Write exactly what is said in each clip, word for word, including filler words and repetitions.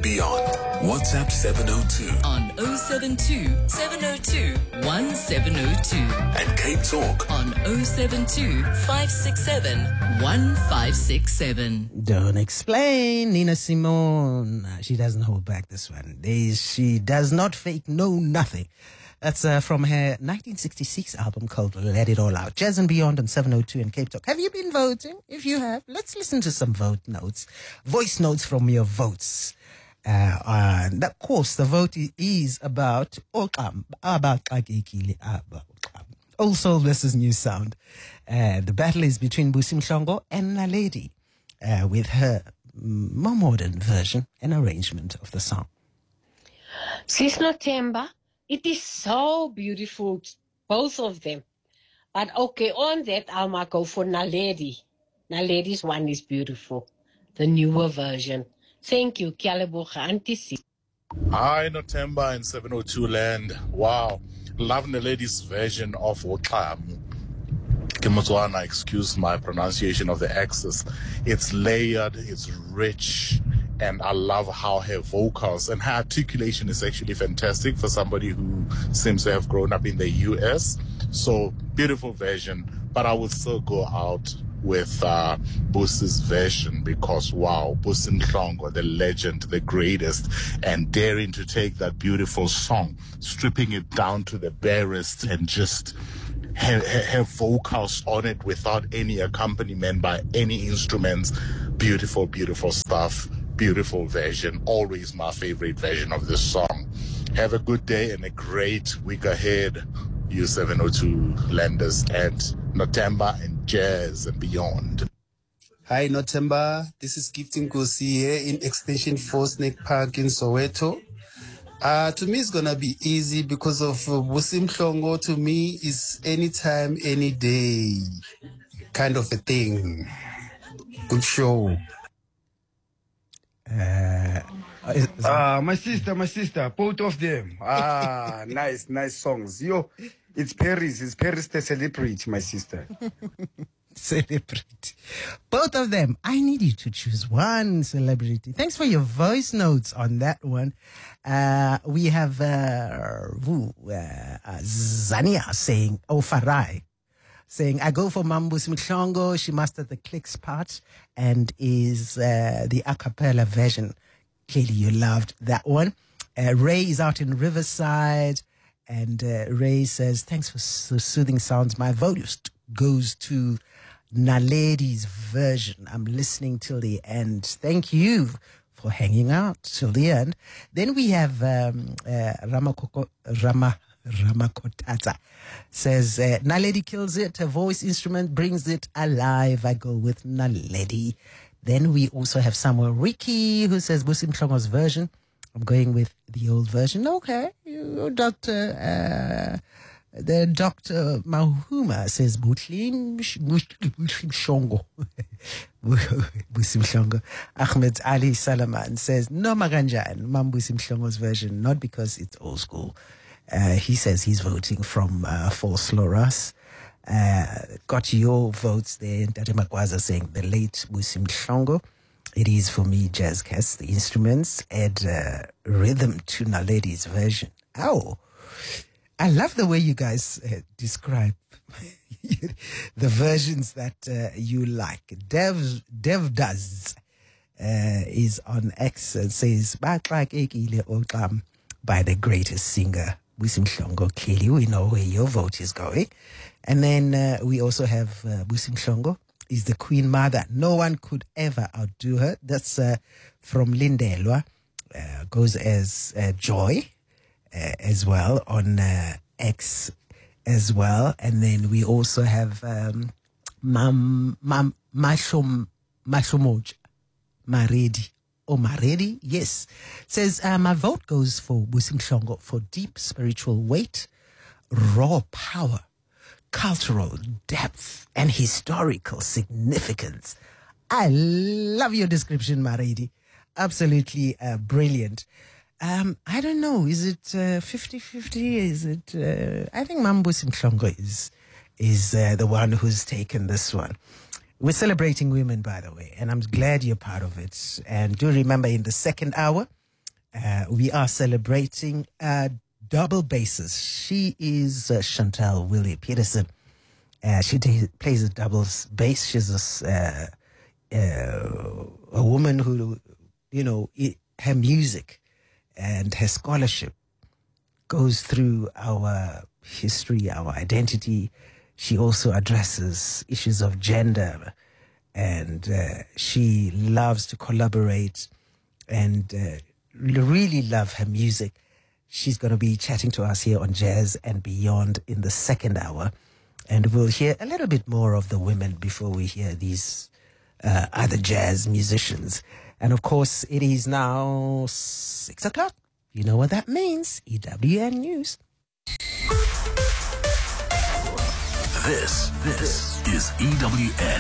beyond. WhatsApp seven oh two. On oh seven two, seven oh two, one seven oh two. And Cape Talk. On oh seven two, five six seven, one five six seven. Don't explain, Nina Simone. She doesn't hold back this one. They, she does not fake, no nothing. That's uh, from her nineteen sixty-six album called Let It All Out. Jazz and Beyond on seven oh two and Cape Talk. Have you been voting? If you have, let's listen to some vote notes. Voice notes from your votes. Uh, and of course, the vote is about Oqam, about Akekile, about Old Soul versus New Sound. Uh, the battle is between Busi Mhlongo and Naledi, uh, with her more modern version and arrangement of the song. Sis Nothemba, it is so beautiful, both of them. But okay, on that, I might go for Naledi. Naledi's one is beautiful, the newer version. Thank you, Kialeboga Auntie Sis. Hi, Nothemba in seven oh two land. Wow. Love the lady's version of Oqam. Kimotwana, excuse my pronunciation of the X's. It's layered, it's rich, and I love how her vocals and her articulation is actually fantastic for somebody who seems to have grown up in the U S. So, beautiful version, but I would still go out with uh, Busi's version because, wow, Busi Mhlongo, the legend, the greatest, and daring to take that beautiful song, stripping it down to the barest and just have, have vocals on it without any accompaniment by any instruments. Beautiful, beautiful stuff. Beautiful version. Always my favorite version of this song. Have a good day and a great week ahead, you seven oh two lenders and Nothemba and Jazz and Beyond. Hi Nothemba, this is Gifting Kosi here in Extension four Snake Park in Soweto. Uh, to me it's gonna be easy because of uh, Busi Mhlongo. To me is anytime, any day kind of a thing. Good show. Uh, Ah, uh, my sister, my sister, both of them. Ah, nice, nice songs. Yo, it's Paris, it's Paris the celebrity, my sister. Celebrity. Both of them. I need you to choose one celebrity. Thanks for your voice notes on that one. Uh, we have uh, who, uh, uh, Zania saying, oh, Farai, saying, I go for Busi Mhlongo. She mastered the clicks part and is uh, the a cappella version. Clearly you loved that one. Uh, Ray is out in Riverside, and uh, Ray says, thanks for so soothing sounds. My vote goes to Naledi's version. I'm listening till the end. Thank you for hanging out till the end. Then we have um, uh, Ramakoko, Rama, Ramakotata says, uh, Naledi kills it. Her voice instrument brings it alive. I go with Naledi. Then we also have Samuel Ricky who says Busi Mhlongo's version. I'm going with the old version. Okay, you, Doctor Uh, the Doctor Mahuma says Busi Mhlongo. Busi Mhlongo. Ahmed Ali Salaman says no Maganjan, Mam Busi Mhlongo's version, not because it's old school. Uh, he says he's voting from uh, False Loras. Uh, got your votes there. Dade Magwaza saying the late Busi Mhlongo. It is for me, Jazz Cast. The instruments add uh, rhythm to Naledi's version. Oh, I love the way you guys uh, describe the versions that uh, you like. Dev Dev does uh, is on X and says by the greatest singer Busi Mhlongo. Clearly, we know where your vote is going. And then uh, we also have uh, Busi Mhlongo is the Queen Mother. No one could ever outdo her. That's uh, from Lindelwa. Uh, goes as uh, Joy uh, as well on uh, X as well. And then we also have um, Mam Mam Mashom Mashomoj Maredi. Oh, Maredi? Yes. Says, uh, my vote goes for Busi Mhlongo for deep spiritual weight, raw power, cultural depth, and historical significance. I love your description, Maredi. Absolutely uh, brilliant. Um, I don't know, is it fifty-fifty? Uh, is it, uh, I think Mam Busi Mhlongo is, is uh, the one who's taken this one. We're celebrating women, by the way, and I'm glad you're part of it. And do remember, in the second hour, Uh, we are celebrating a double basis. She is uh, Chantal Willie Peterson. Uh, she t- plays a double bass. She's a, uh, uh, a woman who, you know, it, her music and her scholarship goes through our history, our identity. She also addresses issues of gender, and uh, she loves to collaborate and uh, really love her music. She's going to be chatting to us here on Jazz and Beyond in the second hour, and we'll hear a little bit more of the women before we hear these uh, other jazz musicians. And of course, it is now six o'clock. You know what that means. E W N News. This, this is E W N.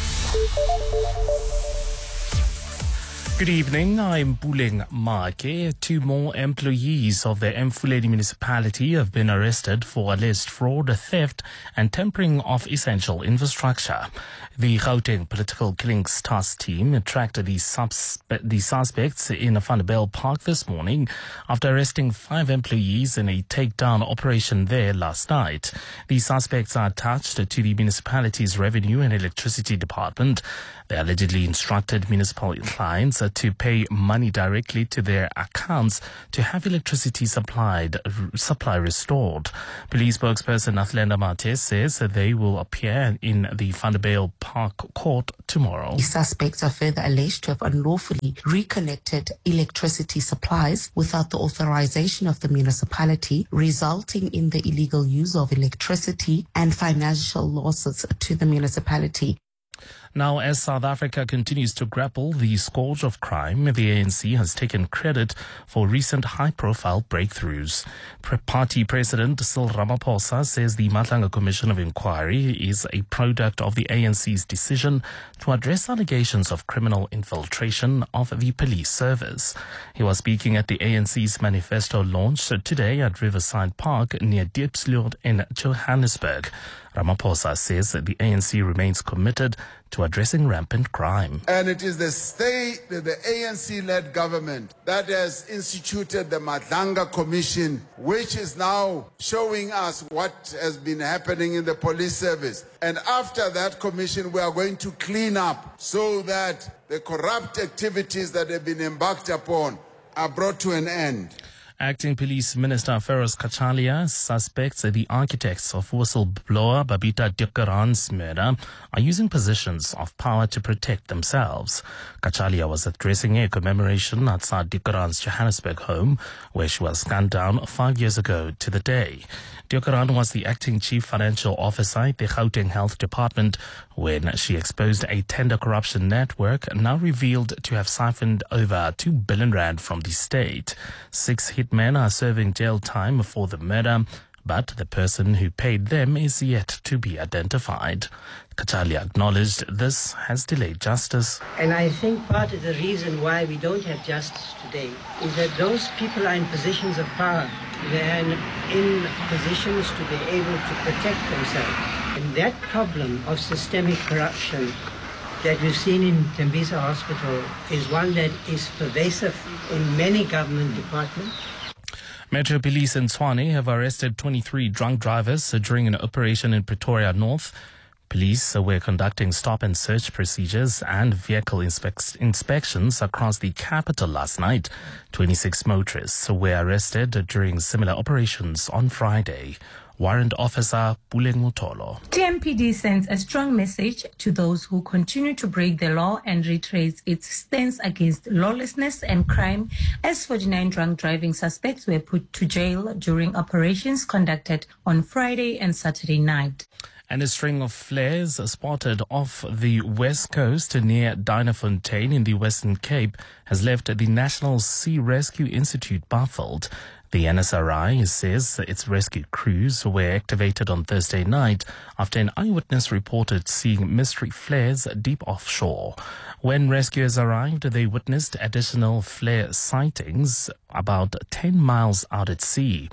Good evening, I'm Puleng Make. Two more employees of the Mfuleni municipality have been arrested for alleged fraud, theft and tampering of essential infrastructure. The Gauteng Political Killings Task Team tracked the, suspe- the suspects in Vanderbijl Park this morning after arresting five employees in a takedown operation there last night. The suspects are attached to the municipality's revenue and electricity department. They allegedly instructed municipal clients to pay money directly to their accounts to have electricity supplied, supply restored. Police spokesperson Athlenda Mate says that they will appear in the Vanderbijl Park court tomorrow. The suspects are further alleged to have unlawfully reconnected electricity supplies without the authorization of the municipality, resulting in the illegal use of electricity and financial losses to the municipality. Now, as South Africa continues to grapple the scourge of crime, the A N C has taken credit for recent high-profile breakthroughs. Party President Cyril Ramaphosa says the Matlanga Commission of Inquiry is a product of the A N C's decision to address allegations of criminal infiltration of the police service. He was speaking at the A N C's manifesto launch today at Riverside Park near Diepsloot in Johannesburg. Ramaphosa says that the A N C remains committed to addressing rampant crime. And it is the state, the A N C-led government that has instituted the Matlanga Commission, which is now showing us what has been happening in the police service. And after that commission, we are going to clean up so that the corrupt activities that have been embarked upon are brought to an end. Acting Police Minister Feroz Kachalia suspects that the architects of whistleblower Babita Deokaran's murder are using positions of power to protect themselves. Kachalia was addressing a commemoration outside Deokaran's Johannesburg home, where she was gunned down five years ago to the day. Deokaran was the acting chief financial officer at the Gauteng Health Department when she exposed a tender corruption network now revealed to have siphoned over two billion rand from the state. Six hitmen are serving jail time for the murder, but the person who paid them is yet to be identified. Kachalia acknowledged this has delayed justice. And I think part of the reason why we don't have justice today is that those people are in positions of power. They're in positions to be able to protect themselves. And that problem of systemic corruption that we've seen in Tembisa Hospital is one that is pervasive in many government departments. Metro Police in Tshwane have arrested twenty-three drunk drivers during an operation in Pretoria North. Police were conducting stop and search procedures and vehicle inspect- inspections across the capital last night. twenty-six motorists were arrested during similar operations on Friday. Warrant Officer Puleng Mutolo. T M P D sends a strong message to those who continue to break the law and reiterates its stance against lawlessness and crime, as forty-nine drunk driving suspects were put to jail during operations conducted on Friday and Saturday night. And a string of flares spotted off the west coast near Dynafontein in the Western Cape has left the National Sea Rescue Institute baffled. The N S R I says its rescue crews were activated on Thursday night after an eyewitness reported seeing mystery flares deep offshore. When rescuers arrived, they witnessed additional flare sightings about ten miles out at sea.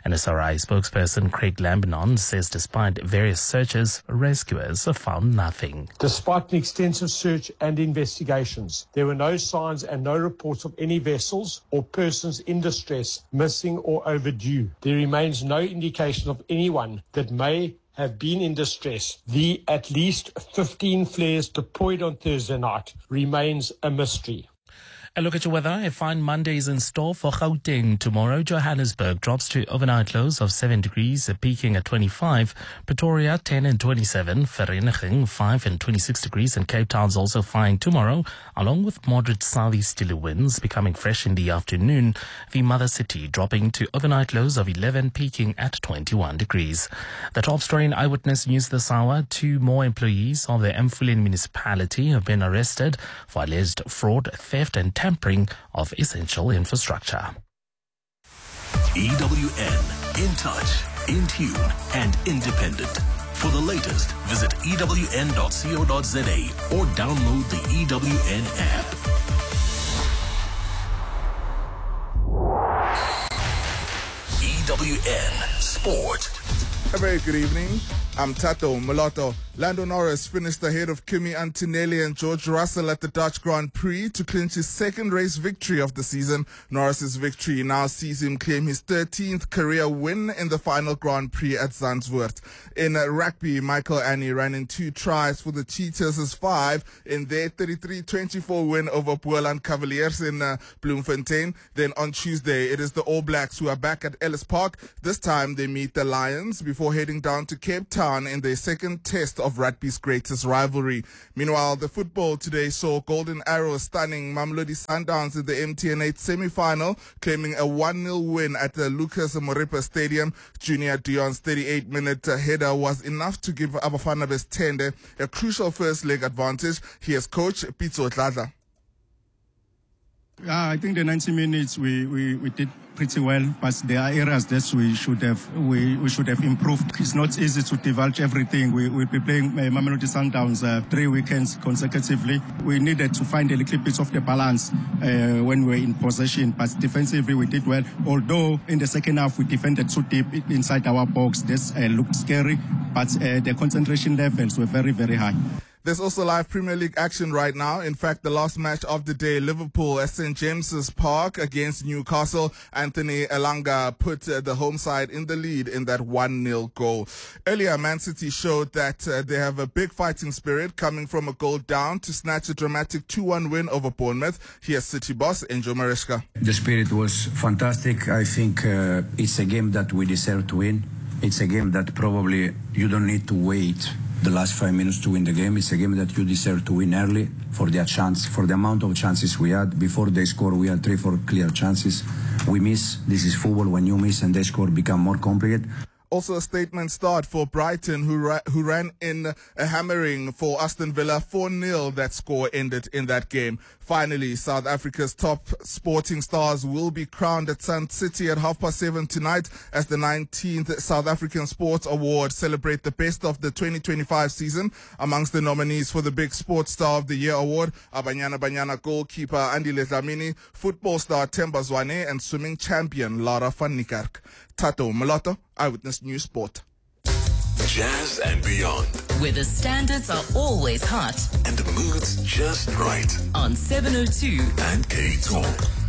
An S R I spokesperson, Craig Lambinon, says despite various searches, rescuers have found nothing. Despite an extensive search and investigations, there were no signs and no reports of any vessels or persons in distress, missing or overdue. There remains no indication of anyone that may have been in distress. The at least fifteen flares deployed on Thursday night remains a mystery. A look at your weather. A fine Monday is in store for Gauteng. Tomorrow, Johannesburg drops to overnight lows of seven degrees, peaking at twenty-five. Pretoria, ten and twenty-seven. Vereeniging, five and twenty-six degrees. And Cape Town's also fine tomorrow, along with moderate southeasterly winds becoming fresh in the afternoon. The mother city dropping to overnight lows of eleven, peaking at twenty-one degrees. The top story in Eyewitness News this hour. Two more employees of the Emfuleni municipality have been arrested for alleged fraud, theft and tampering of essential infrastructure. E W N, in touch, in tune, and independent. For the latest, visit E W N dot co dot za or download the E W N app. E W N Sport. A very good evening. I'm Tato Mulatto. Lando Norris finished ahead of Kimi Antonelli and George Russell at the Dutch Grand Prix to clinch his second race victory of the season. Norris's victory now sees him claim his thirteenth career win in the final Grand Prix at Zandvoort. In uh, rugby, Michael Annie ran in two tries for the Cheetahs' five in their thirty-three twenty-four win over Boland Cavaliers in uh, Bloemfontein. Then on Tuesday, it is the All Blacks who are back at Ellis Park. This time they meet the Lions before heading down to Cape Town in their second test of rugby's greatest rivalry. Meanwhile, the football today saw Golden Arrows stunning Mamelodi Sundowns in the M T N eight semi-final, claiming a one nil win at the Lucas Moripa Stadium. Junior Dion's thirty-eight minute header was enough to give Abafana Bestende a crucial first leg advantage. Here's coach Pitso Dladla. Yeah, I think the ninety minutes we, we, we did pretty well, but there are areas that we should have we, we should have improved. It's not easy to divulge everything. We will be playing uh, Mamelodi Sundowns uh, three weekends consecutively. We needed to find a little bit of the balance uh, when we were in possession, but defensively we did well. Although in the second half we defended too deep inside our box, this uh, looked scary, but uh, the concentration levels were very, very high. There's also live Premier League action right now. In fact, the last match of the day, Liverpool at Saint James's Park against Newcastle. Anthony Elanga put uh, the home side in the lead in that one nil goal. Earlier, Man City showed that uh, they have a big fighting spirit, coming from a goal down to snatch a dramatic two one win over Bournemouth. Here's City boss Angel Maresca. The spirit was fantastic. I think uh, it's a game that we deserve to win. It's a game that probably you don't need to wait the last five minutes to win the game. It's a game that you deserve to win early for their chance, for the amount of chances we had. Before they score, we had three, four clear chances. We miss. This is football. When you miss and they score, become more complicated. Also a statement start for Brighton, who ra- who ran in a hammering for Aston Villa. four nil, that score ended in that game. Finally, South Africa's top sporting stars will be crowned at Sun City at half past seven tonight as the nineteenth South African Sports Awards celebrate the best of the twenty twenty-five season. Amongst the nominees for the Big Sports Star of the Year award are Banyana Banyana goalkeeper Andile Dlamini, football star Themba Zwane, and swimming champion Lara van Niekerk. Tato Mulatto, Eyewitness News Sport. Jazz and beyond. Where the standards are always hot and the mood's just right. On seven oh two and K Talk.